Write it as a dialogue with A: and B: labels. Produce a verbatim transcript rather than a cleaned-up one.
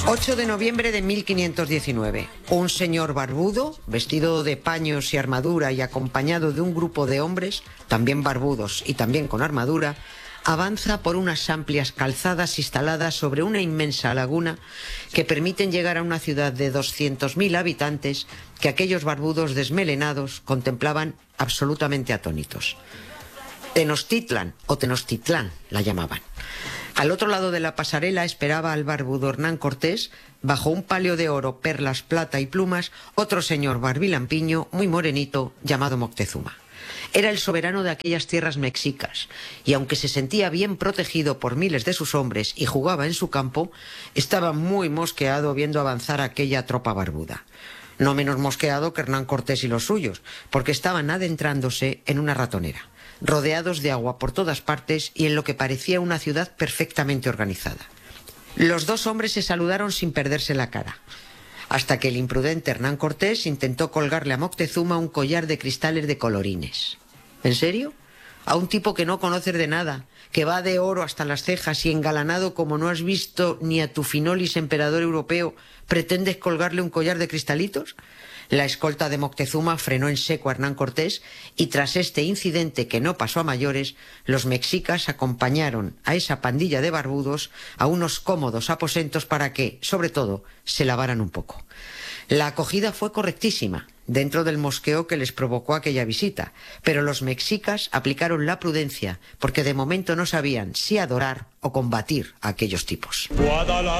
A: ocho de noviembre de mil quinientos diecinueve. Un señor barbudo, vestido de paños y armadura y acompañado de un grupo de hombres, también barbudos y también con armadura, avanza por unas amplias calzadas instaladas sobre una inmensa laguna que permiten llegar a una ciudad de doscientos mil habitantes que aquellos barbudos desmelenados contemplaban absolutamente atónitos. Tenochtitlan o Tenochtitlán la llamaban. Al otro lado de la pasarela esperaba al barbudo Hernán Cortés, bajo un palio de oro, perlas, plata y plumas, otro señor barbilampiño, muy morenito, llamado Moctezuma. Era el soberano de aquellas tierras mexicas, y aunque se sentía bien protegido por miles de sus hombres y jugaba en su campo, estaba muy mosqueado viendo avanzar aquella tropa barbuda. No menos mosqueado que Hernán Cortés y los suyos, porque estaban adentrándose en una ratonera, rodeados de agua por todas partes y en lo que parecía una ciudad perfectamente organizada. Los dos hombres se saludaron sin perderse la cara, hasta que el imprudente Hernán Cortés intentó colgarle a Moctezuma un collar de cristales de colorines. ¿En serio? A un tipo que no conoces de nada, que va de oro hasta las cejas y engalanado como no has visto ni a tu finolis emperador europeo, ¿pretendes colgarle un collar de cristalitos? La escolta de Moctezuma frenó en seco a Hernán Cortés y tras este incidente que no pasó a mayores, los mexicas acompañaron a esa pandilla de barbudos a unos cómodos aposentos para que, sobre todo, se lavaran un poco. La acogida fue correctísima, dentro del mosqueo que les provocó aquella visita, pero los mexicas aplicaron la prudencia porque de momento no sabían si adorar o combatir a aquellos tipos.